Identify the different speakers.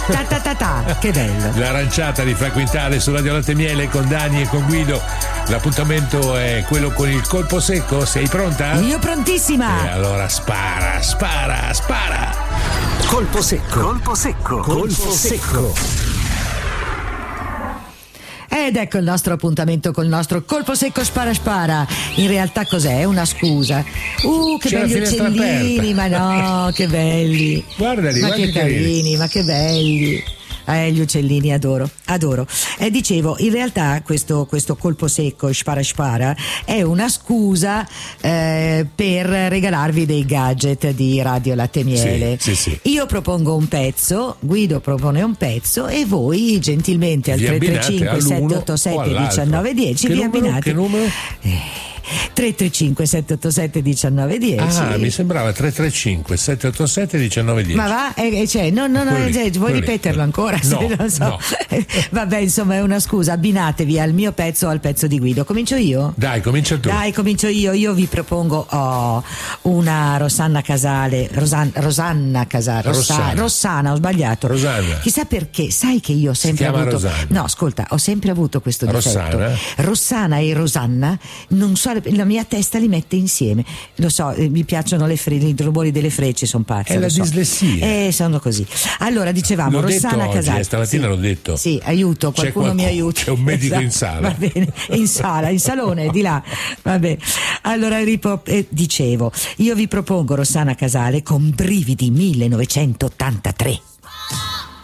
Speaker 1: Che bello.
Speaker 2: L'aranciata di Fra Quintale su Radio Latte Miele con Dani e con Guido. L'appuntamento è quello con il colpo secco. Sei pronta?
Speaker 1: Io prontissima.
Speaker 2: E allora spara.
Speaker 3: Colpo secco.
Speaker 1: Ed ecco il nostro appuntamento col nostro colpo secco spara. In realtà cos'è? È una scusa. Che
Speaker 2: C'è
Speaker 1: belli
Speaker 2: la finestra
Speaker 1: uccellini,
Speaker 2: aperta.
Speaker 1: ma no, che belli.
Speaker 2: Guardali,
Speaker 1: ma
Speaker 2: guarda
Speaker 1: che carini, ma che belli. Gli uccellini adoro. Dicevo, in realtà questo colpo secco spara è una scusa per regalarvi dei gadget di Radio Latte Miele.
Speaker 2: Sì.
Speaker 1: Io propongo un pezzo, Guido propone un pezzo e voi gentilmente al
Speaker 2: Vi abbinate
Speaker 1: 335 787
Speaker 2: all'uno o all'altro.
Speaker 1: 1910 vi abbinate.
Speaker 2: Che numero?
Speaker 1: 335 787 1910.
Speaker 2: Mi sembrava 335 787 1910.
Speaker 1: Ma va? Vuoi ripeterlo ancora?
Speaker 2: No,
Speaker 1: Non so.
Speaker 2: no.
Speaker 1: Vabbè, insomma, è una scusa. Abbinatevi al mio pezzo o al pezzo di Guido. Comincio io?
Speaker 2: Dai, comincia tu.
Speaker 1: Dai, comincio io. Io vi propongo una Rosanna Casale. Rosanna, ho sbagliato.
Speaker 2: Rosanna.
Speaker 1: Chissà perché. Sai che io ho sempre
Speaker 2: chiama
Speaker 1: avuto.
Speaker 2: Rosanna.
Speaker 1: No, ascolta, ho sempre avuto questo difetto. Rossana e Rosanna, non so, la mia testa li mette insieme. Lo so, mi piacciono i rumori delle frecce, sono pazza.
Speaker 2: È la dislessia.
Speaker 1: Sono così. Allora, dicevamo,
Speaker 2: L'ho
Speaker 1: Rossana
Speaker 2: detto
Speaker 1: Casale.
Speaker 2: oggi, stamattina l'ho detto.
Speaker 1: Sì, aiuto, qualcuno mi aiuta.
Speaker 2: C'è un medico in
Speaker 1: Esatto,
Speaker 2: sala.
Speaker 1: va bene, in salone, di là. Va bene. Allora, dicevo, io vi propongo Rossana Casale con Brividi 1983.